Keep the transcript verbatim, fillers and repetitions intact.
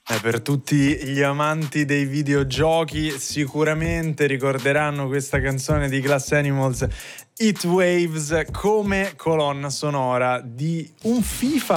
Eh, per tutti gli amanti dei videogiochi sicuramente ricorderanno questa canzone di Glass Animals, Heat Waves, come colonna sonora di un FIFA